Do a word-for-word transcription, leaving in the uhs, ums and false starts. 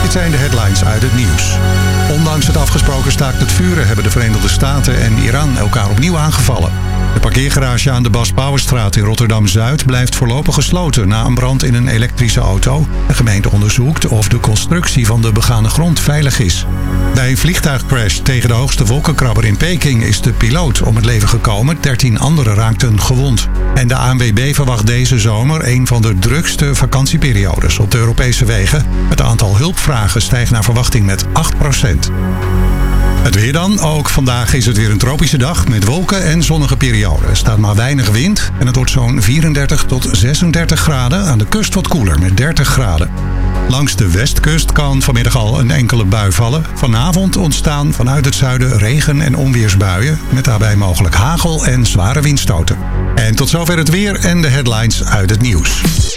Dit zijn de headlines uit het nieuws. Ondanks het afgesproken staakt het vuren hebben de Verenigde Staten en Iran elkaar opnieuw aangevallen. De parkeergarage aan de Bas Bouwenstraat in Rotterdam-Zuid blijft voorlopig gesloten na een brand in een elektrische auto. De gemeente onderzoekt of de constructie van de begane grond veilig is. Bij een vliegtuigcrash tegen de hoogste wolkenkrabber in Peking is de piloot om het leven gekomen. dertien anderen raakten gewond. En de A N W B verwacht deze zomer een van de drukste vakantieperiodes op de Europese wegen. Het aantal hulpvragen stijgt naar verwachting met acht procent. Het weer dan. Ook vandaag is het weer een tropische dag met wolken en zonnige perioden. Er staat maar weinig wind en het wordt zo'n vierendertig tot zesendertig graden. Aan de kust wat koeler met dertig graden. Langs de westkust kan vanmiddag al een enkele bui vallen. Vanavond ontstaan vanuit het zuiden regen- en onweersbuien. Met daarbij mogelijk hagel en zware windstoten. En tot zover het weer en de headlines uit het nieuws.